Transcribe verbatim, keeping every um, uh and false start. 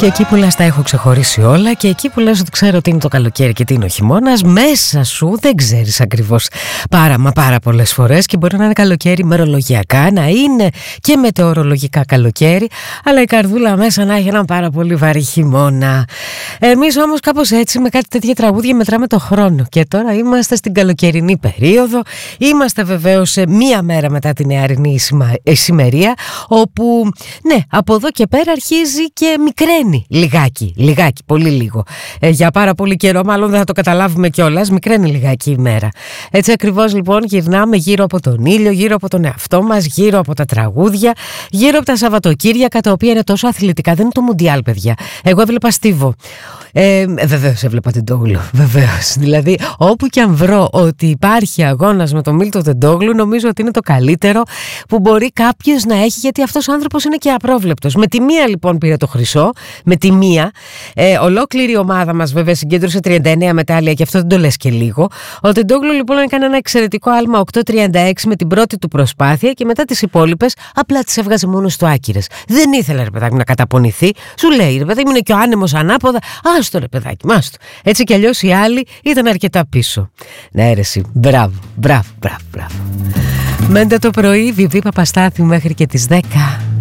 Και εκεί που λες τα έχω ξεχωρίσει όλα, και εκεί που λες ότι ξέρω τι είναι το καλοκαίρι και τι είναι ο χειμώνας, μέσα σου δεν ξέρεις ακριβώς πάρα μα πάρα πολλές φορές, και μπορεί να είναι καλοκαίρι μερολογιακά, να είναι και μετεωρολογικά καλοκαίρι, αλλά η καρδούλα μέσα να έχει έναν πάρα πολύ βαρύ χειμώνα. Εμείς όμως κάπως έτσι με κάτι τέτοια τραγούδια μετράμε το χρόνο, και τώρα είμαστε στην καλοκαιρινή περίοδο. Είμαστε βεβαίως μία μέρα μετά την νεαρινή ησημερία, όπου ναι, από εδώ και πέρα αρχίζει και μικραίνει λιγάκι, λιγάκι, πολύ λίγο. Ε, για πάρα πολύ καιρό, μάλλον δεν θα το καταλάβουμε κιόλας, μικραίνει λιγάκι η μέρα. Έτσι ακριβώς λοιπόν γυρνάμε γύρω από τον ήλιο, γύρω από τον εαυτό μας, γύρω από τα τραγούδια, γύρω από τα Σαββατοκύριακα, τα οποία είναι τόσο αθλητικά. Δεν είναι το Μουντιάλ, παιδιά. Εγώ έβλεπα Στίβο. Ε, βεβαίως έβλεπα Τεντόγλου, βεβαίως. Δηλαδή, όπου και αν βρω ότι υπάρχει αγώνας με τον Μίλτο Τεντόγλου, νομίζω ότι είναι το καλύτερο που μπορεί κάποιος να έχει, γιατί αυτός ο άνθρωπος είναι και απρόβλεπτος. Με τη μία λοιπόν πήρε το χρυσό, με τη μία. Ε, ολόκληρη η ομάδα μας βέβαια συγκέντρωσε τριάντα εννέα μετάλλια, και αυτό δεν το λες και λίγο. Ο Τεντόγλου λοιπόν έκανε ένα εξαιρετικό άλμα οκτώ τριάντα έξι με την πρώτη του προσπάθεια, και μετά τις υπόλοιπες απλά τις έβγαζε μόνο στο άκυρες. Δεν ήθελε, ρε παιδάκι, να καταπονηθεί. Σου λέει, ρε παιδάκι, είναι και ο άνεμος ανάποδα. Άστο, ρε παιδάκι, μάστο. Έτσι κι αλλιώς οι άλλοι ήταν αρκετά πίσω. Ναι, ρε εσύ. Μπράβο, μπράβο, μπράβο, μπράβο. Μέντε το πρωί, Βιβί Παπαστάθη μέχρι και τις δέκα.